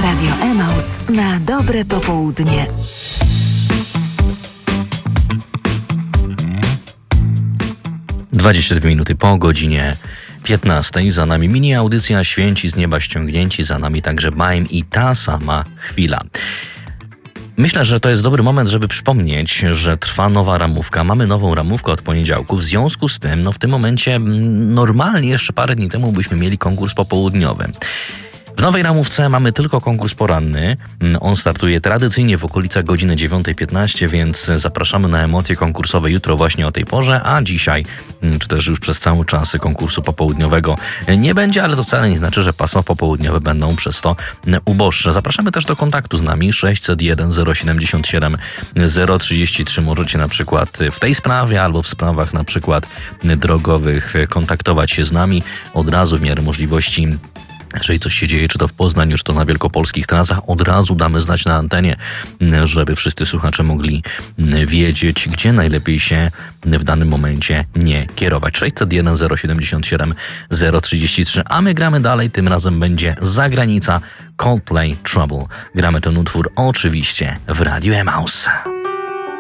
Radio Emaus na dobre popołudnie. Dwadzieścia 22 minuty po godzinie 15. Za nami mini audycja Święci z nieba ściągnięci, za nami także Baim i ta sama chwila. Myślę, że to jest dobry moment, żeby przypomnieć, że trwa nowa ramówka. Mamy nową ramówkę od poniedziałku. W związku z tym, w tym momencie normalnie jeszcze parę dni temu byśmy mieli konkurs popołudniowy. W nowej ramówce mamy tylko konkurs poranny. On startuje tradycyjnie w okolicach godziny 9:15, więc zapraszamy na emocje konkursowe jutro właśnie o tej porze, a dzisiaj, czy też już przez cały czas konkursu popołudniowego nie będzie, ale to wcale nie znaczy, że pasma popołudniowe będą przez to uboższe. Zapraszamy też do kontaktu z nami 601 077 033. Możecie na przykład w tej sprawie albo w sprawach na przykład drogowych kontaktować się z nami od razu w miarę możliwości. Jeżeli coś się dzieje, czy to w Poznaniu, czy to na wielkopolskich trasach, od razu damy znać na antenie, żeby wszyscy słuchacze mogli wiedzieć, gdzie najlepiej się w danym momencie nie kierować. 601 077 033, a my gramy dalej, tym razem będzie Zagranica, Coldplay Trouble. Gramy ten utwór oczywiście w Radiu Emaus.